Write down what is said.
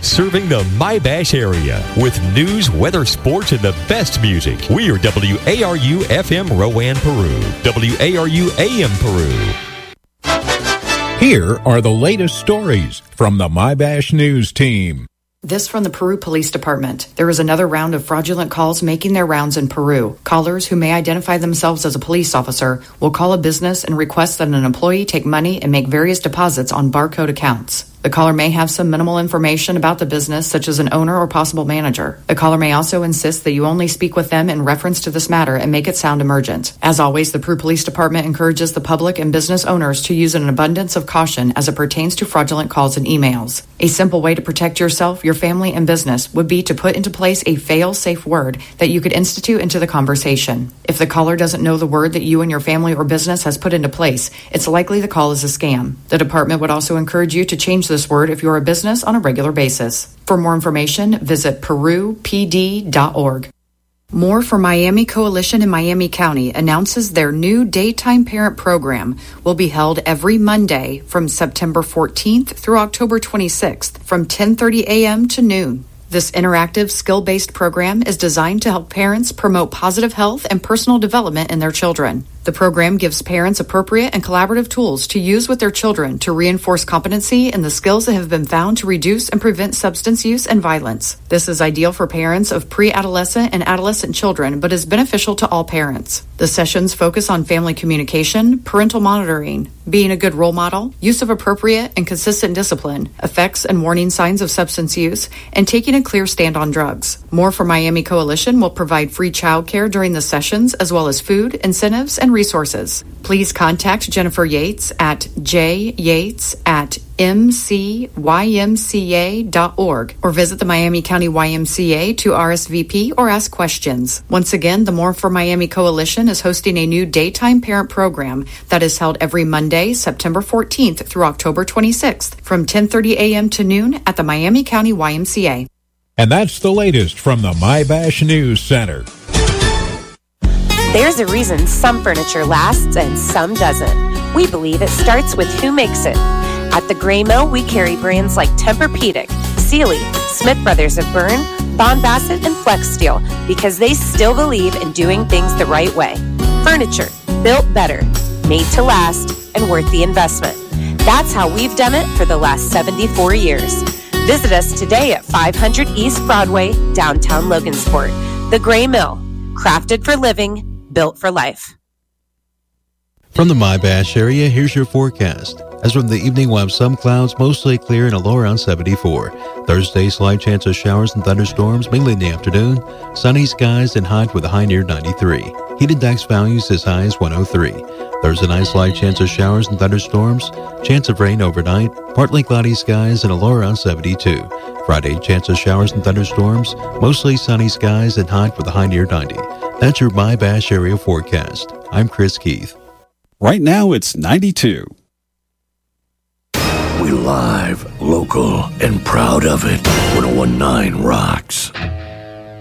Serving the My-Bash area with news, weather, sports, and the best music. We are WARU FM Rowan, Peru. WARU AM Peru. Here are the latest stories from the My-Bash News team. This from the Peru Police Department. There is another round of fraudulent calls making their rounds in Peru. Callers who may identify themselves as a police officer will call a business and request that an employee take money and make various deposits on barcode accounts. The caller may have some minimal information about the business, such as an owner or possible manager. The caller may also insist that you only speak with them in reference to this matter and make it sound emergent. As always, the Peru Police Department encourages the public and business owners to use an abundance of caution as it pertains to fraudulent calls and emails. A simple way to protect yourself, your family, and business would be to put into place a fail-safe word that you could institute into the conversation. If the caller doesn't know the word that you and your family or business has put into place, it's likely the call is a scam. The department would also encourage you to change this word if you're a business on a regular basis. For more information, visit perupd.org. More for Miami Coalition in Miami County announces their new daytime parent program will be held every Monday from September 14th through October 26th from 10:30 a.m. to noon. This interactive, skill-based program is designed to help parents promote positive health and personal development in their children. The program gives parents appropriate and collaborative tools to use with their children to reinforce competency in the skills that have been found to reduce and prevent substance use and violence. This is ideal for parents of pre-adolescent and adolescent children, but is beneficial to all parents. The sessions focus on family communication, parental monitoring, being a good role model, use of appropriate and consistent discipline, effects and warning signs of substance use, and taking a clear stand on drugs. More for Miami Coalition will provide free childcare during the sessions, as well as food, incentives, and resources. Please contact Jennifer Yates at jyates@mcymca.org or visit the Miami County YMCA to RSVP or ask questions. Once again, the More for Miami Coalition is hosting a new daytime parent program that is held every Monday, September 14th through October 26th from 10:30 a.m. to noon at the Miami County YMCA. And that's the latest from the My-Bash News Center. There's a reason some furniture lasts and some doesn't. We believe it starts with who makes it. At the Gray Mill, we carry brands like Tempur-Pedic, Sealy, Smith Brothers of Bern, Bond Bassett, and Flex Steel because they still believe in doing things the right way. Furniture built better, made to last, and worth the investment. That's how we've done it for the last 74 years. Visit us today at 500 East Broadway, downtown Logansport. The Gray Mill, crafted for living, built for life. From the My-Bash area, here's your forecast. As from the evening, we'll have some clouds, mostly clear and a low around 74. Thursday, slight chance of showers and thunderstorms, mainly in the afternoon. Sunny skies and hot with a high near 93. Heat index values as high as 103. Thursday night, slight chance of showers and thunderstorms. Chance of rain overnight. Partly cloudy skies and a low around 72. Friday, chance of showers and thunderstorms. Mostly sunny skies and hot with a high near 90. That's your My-Bash area forecast. I'm Chris Keith. Right now, it's 92. We live, local, and proud of it. 101.9 rocks.